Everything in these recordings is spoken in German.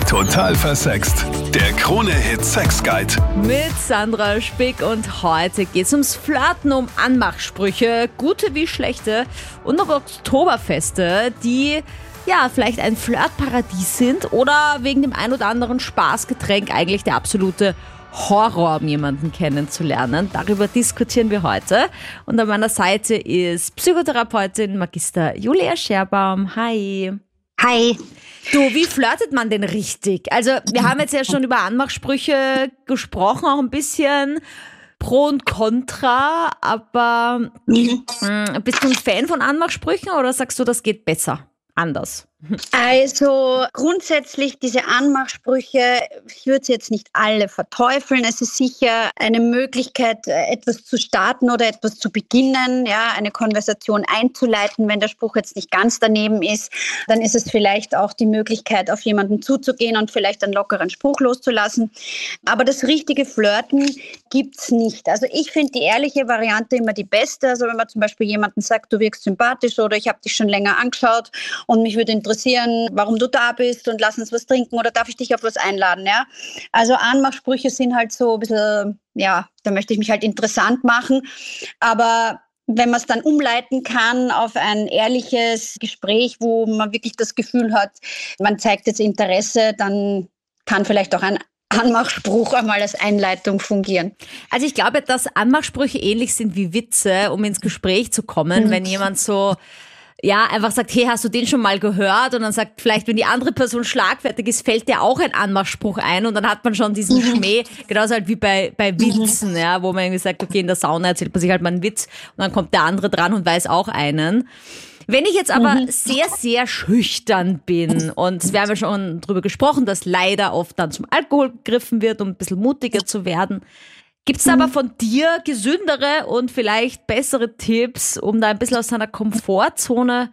Total versext. Der Krone-Hit Sex Guide. Mit Sandra Spick und heute geht's ums Flirten, um Anmachsprüche, gute wie schlechte und noch Oktoberfeste, die ja vielleicht ein Flirtparadies sind oder wegen dem ein oder anderen Spaßgetränk eigentlich der absolute Horror, um jemanden kennenzulernen. Darüber diskutieren wir heute. Und an meiner Seite ist Psychotherapeutin Magister Julia Scherbaum. Hi. Hi. Du, wie flirtet man denn richtig? Also wir haben jetzt ja schon über Anmachsprüche gesprochen, auch ein bisschen Pro und Contra, aber bist du ein Fan von Anmachsprüchen oder sagst du, das geht besser, anders? Also grundsätzlich diese Anmachsprüche, ich würde sie jetzt nicht alle verteufeln. Es ist sicher eine Möglichkeit, etwas zu starten oder etwas zu beginnen, ja, eine Konversation einzuleiten. Wenn der Spruch jetzt nicht ganz daneben ist, dann ist es vielleicht auch die Möglichkeit, auf jemanden zuzugehen und vielleicht einen lockeren Spruch loszulassen. Aber das richtige Flirten gibt's nicht. Also ich finde die ehrliche Variante immer die beste. Also wenn man zum Beispiel jemanden sagt, du wirkst sympathisch oder ich habe dich schon länger angeschaut und mich würde interessieren, warum du da bist und lass uns was trinken oder darf ich dich auf was einladen, ja? Also Anmachsprüche sind halt so ein bisschen, ja, da möchte ich mich halt interessant machen, aber wenn man es dann umleiten kann auf ein ehrliches Gespräch, wo man wirklich das Gefühl hat, man zeigt jetzt Interesse, dann kann vielleicht auch ein Anmachspruch einmal als Einleitung fungieren. Also ich glaube, dass Anmachsprüche ähnlich sind wie Witze, um ins Gespräch zu kommen, wenn jemand so einfach sagt, hey, hast du den schon mal gehört? Und dann sagt vielleicht, wenn die andere Person schlagfertig ist, fällt dir auch ein Anmachspruch ein und dann hat man schon diesen Schmäh, genauso halt wie bei Witzen, ja, wo man irgendwie sagt, okay, in der Sauna erzählt man sich halt mal einen Witz und dann kommt der andere dran und weiß auch einen. Wenn ich jetzt aber sehr, sehr schüchtern bin und wir haben ja schon drüber gesprochen, dass leider oft dann zum Alkohol gegriffen wird, um ein bisschen mutiger zu werden, gibt es aber von dir gesündere und vielleicht bessere Tipps, um da ein bisschen aus seiner Komfortzone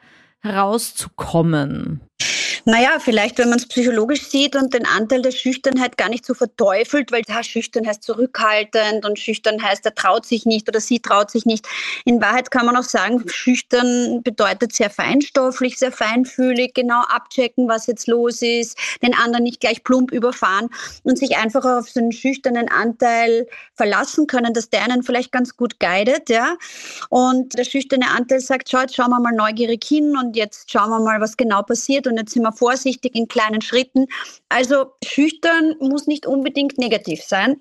herauszukommen? Naja, vielleicht, wenn man es psychologisch sieht und den Anteil der Schüchternheit gar nicht so verteufelt, weil schüchtern heißt zurückhaltend und schüchtern heißt, er traut sich nicht oder sie traut sich nicht. In Wahrheit kann man auch sagen, schüchtern bedeutet sehr feinstofflich, sehr feinfühlig, genau abchecken, was jetzt los ist, den anderen nicht gleich plump überfahren und sich einfach auf so einen schüchternen Anteil verlassen können, dass der einen vielleicht ganz gut guidet, ja. Und der schüchterne Anteil sagt, schau, jetzt schauen wir mal neugierig hin und jetzt schauen wir mal, was genau passiert und jetzt sind wir vorsichtig in kleinen Schritten. Also schüchtern muss nicht unbedingt negativ sein.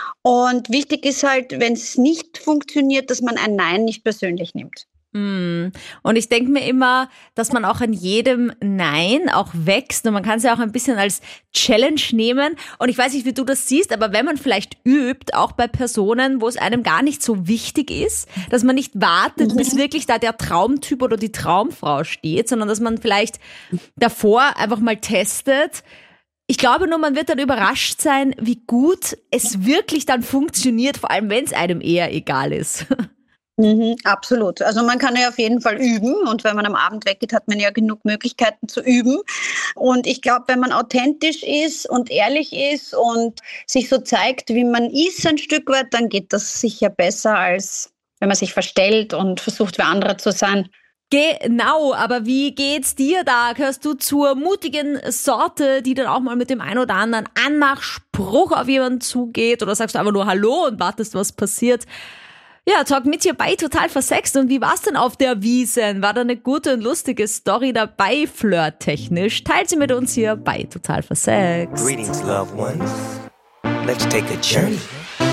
Und wichtig ist halt, wenn es nicht funktioniert, dass man ein Nein nicht persönlich nimmt. Und ich denke mir immer, dass man auch an jedem Nein auch wächst und man kann es ja auch ein bisschen als Challenge nehmen und ich weiß nicht, wie du das siehst, aber wenn man vielleicht übt, auch bei Personen, wo es einem gar nicht so wichtig ist, dass man nicht wartet, bis wirklich da der Traumtyp oder die Traumfrau steht, sondern dass man vielleicht davor einfach mal testet. Ich glaube nur, man wird dann überrascht sein, wie gut es wirklich dann funktioniert, vor allem wenn es einem eher egal ist. Absolut. Also man kann ja auf jeden Fall üben und wenn man am Abend weggeht, hat man ja genug Möglichkeiten zu üben. Und ich glaube, wenn man authentisch ist und ehrlich ist und sich so zeigt, wie man ist ein Stück weit, dann geht das sicher besser, als wenn man sich verstellt und versucht, wie andere zu sein. Genau, aber wie geht's dir da? Gehörst du zur mutigen Sorte, die dann auch mal mit dem ein oder anderen Anmachspruch auf jemanden zugeht? Oder sagst du einfach nur Hallo und wartest, was passiert? Ja, talk mit dir bei Total versext. Und wie war's denn auf der Wiesn? War da eine gute und lustige Story dabei, flirttechnisch? Teilt sie mit uns hier bei Total versext. Greetings, loved ones. Let's take a journey.